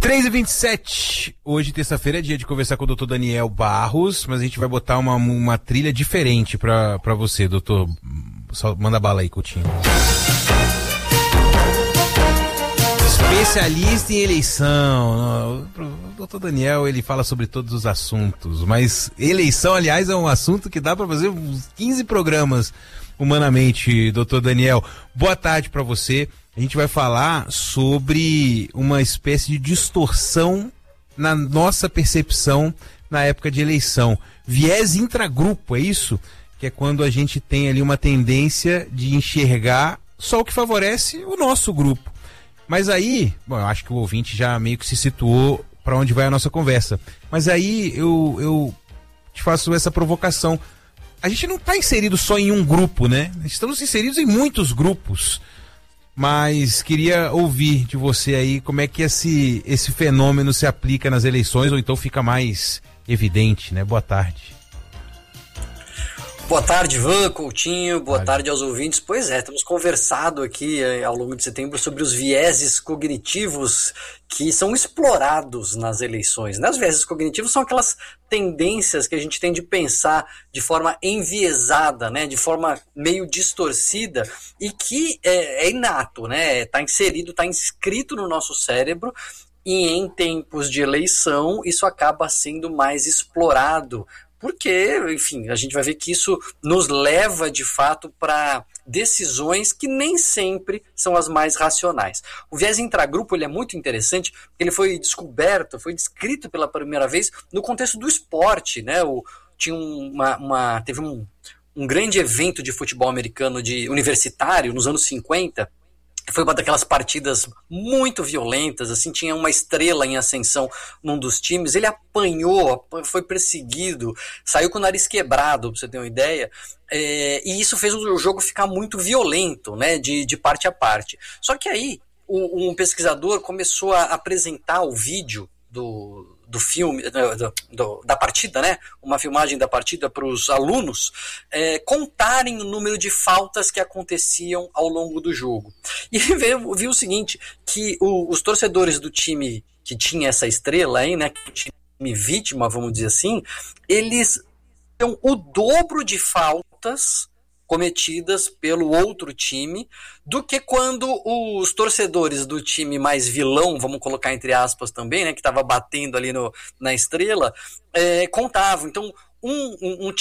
3h27, hoje terça-feira é dia de conversar com o Dr. Daniel Barros, mas a gente vai botar uma trilha diferente pra você, doutor. Só manda bala aí, Coutinho. Especialista em eleição. O Dr. Daniel, ele fala sobre todos os assuntos, mas eleição, aliás, é um assunto que dá pra fazer uns 15 programas humanamente, Dr. Daniel. Boa tarde pra você. A gente vai falar sobre uma espécie de distorção na nossa percepção na época de eleição. Viés intragrupo, é isso? Que é quando a gente tem ali uma tendência de enxergar só o que favorece o nosso grupo. Mas aí, bom, eu acho que o ouvinte já meio que se situou para onde vai a nossa conversa. Mas aí eu te faço essa provocação. A gente não está inserido só em um grupo, né? Estamos inseridos em muitos grupos. Mas queria ouvir de você aí como é que esse fenômeno se aplica nas eleições, ou então fica mais evidente, né? Boa tarde. Boa tarde, Ivan, Coutinho, boa tarde aos ouvintes. Pois é, temos conversado aqui ao longo de setembro sobre os vieses cognitivos que são explorados nas eleições, né? Os vieses cognitivos são aquelas tendências que a gente tem de pensar de forma enviesada, né? De forma meio distorcida e que é inato, né? Está inserido, está inscrito no nosso cérebro. E em tempos de eleição, isso acaba sendo mais explorado. Porque, enfim, a gente vai ver que isso nos leva, de fato, para decisões que nem sempre são as mais racionais. O viés intragrupo ele é muito interessante, porque ele foi descoberto, foi descrito pela primeira vez no contexto do esporte, né? Teve um grande evento de futebol americano universitário nos anos 50. Foi uma daquelas partidas muito violentas, assim, tinha uma estrela em ascensão num dos times, ele apanhou, foi perseguido, saiu com o nariz quebrado, pra você ter uma ideia, e isso fez o jogo ficar muito violento, né, de parte a parte. Só que aí, um pesquisador começou a apresentar o vídeo do filme, da partida, né? Uma filmagem da partida para os alunos contarem o número de faltas que aconteciam ao longo do jogo. E viu o seguinte, que os torcedores do time que tinha essa estrela aí, né? O time vítima, vamos dizer assim, eles tinham o dobro de faltas cometidas pelo outro time do que quando os torcedores do time mais vilão, vamos colocar entre aspas também, né, que estava batendo ali na estrela, contavam. Então, um